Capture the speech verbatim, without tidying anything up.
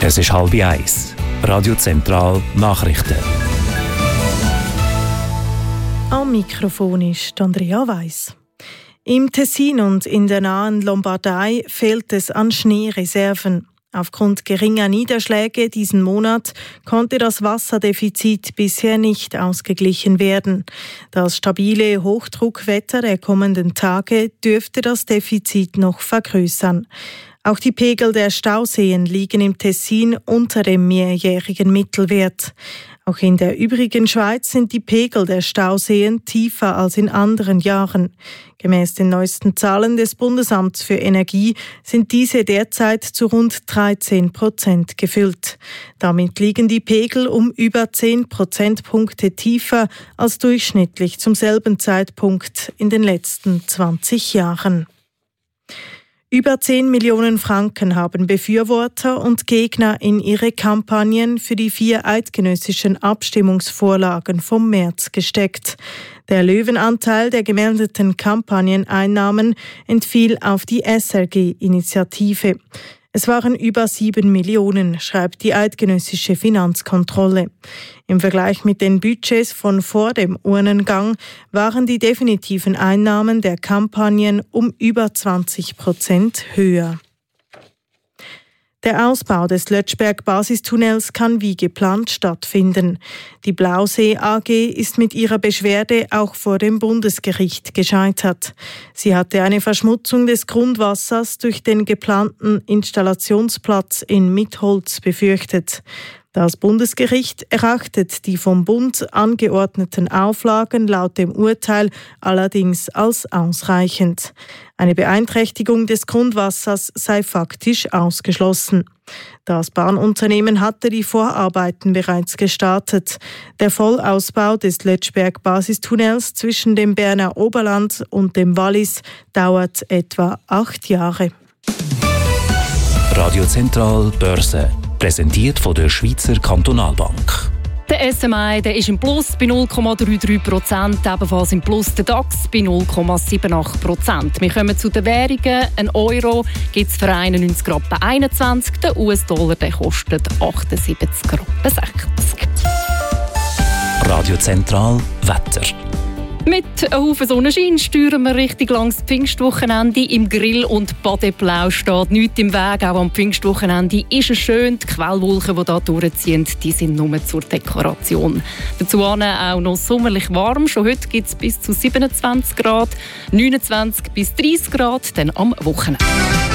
Es ist halb eins. Radio Zentral Nachrichten. Am Mikrofon ist Andrea Weiss. Im Tessin und in der nahen Lombardei fehlt es an Schneereserven. Aufgrund geringer Niederschläge diesen Monat konnte das Wasserdefizit bisher nicht ausgeglichen werden. Das stabile Hochdruckwetter der kommenden Tage dürfte das Defizit noch vergrößern. Auch die Pegel der Stauseen liegen im Tessin unter dem mehrjährigen Mittelwert. Auch in der übrigen Schweiz sind die Pegel der Stauseen tiefer als in anderen Jahren. Gemäss den neuesten Zahlen des Bundesamts für Energie sind diese derzeit zu rund dreizehn Prozent gefüllt. Damit liegen die Pegel um über zehn Prozentpunkte tiefer als durchschnittlich zum selben Zeitpunkt in den letzten zwanzig Jahren. Über zehn Millionen Franken haben Befürworter und Gegner in ihre Kampagnen für die vier eidgenössischen Abstimmungsvorlagen vom März gesteckt. Der Löwenanteil der gemeldeten Kampagneneinnahmen entfiel auf die S R G-Initiative. Es waren über sieben Millionen, schreibt die eidgenössische Finanzkontrolle. Im Vergleich mit den Budgets von vor dem Urnengang waren die definitiven Einnahmen der Kampagnen um über zwanzig Prozent höher. Der Ausbau des Lötschberg-Basistunnels kann wie geplant stattfinden. Die Blausee A G ist mit ihrer Beschwerde auch vor dem Bundesgericht gescheitert. Sie hatte eine Verschmutzung des Grundwassers durch den geplanten Installationsplatz in Mitholz befürchtet. Das Bundesgericht erachtet die vom Bund angeordneten Auflagen laut dem Urteil allerdings als ausreichend. Eine Beeinträchtigung des Grundwassers sei faktisch ausgeschlossen. Das Bahnunternehmen hatte die Vorarbeiten bereits gestartet. Der Vollausbau des Lötschberg-Basistunnels zwischen dem Berner Oberland und dem Wallis dauert etwa acht Jahre. Radio Zentral Börse, präsentiert von der Schweizer Kantonalbank. Der S M I der ist im Plus bei null Komma dreiunddreißig Prozent, ebenfalls im Plus der DAX bei null Komma achtundsiebzig Prozent. Wir kommen zu den Währungen. Ein Euro gibt es für einundneunzig Rappen einundzwanzig, der U S-Dollar der kostet achtundsiebzig Rappen sechzig. Radio Zentral Wetter. Mit einem Haufen Sonnenschein steuern wir richtig langs Pfingstwochenende. Im Grill- und Badeplau steht nichts im Weg. Auch am Pfingstwochenende ist es schön. Die Quellwolken, die hier durchziehen, die sind nur zur Dekoration. Dazu auch noch sommerlich warm. Schon heute gibt es bis zu siebenundzwanzig Grad, neunundzwanzig bis dreißig Grad dann am Wochenende.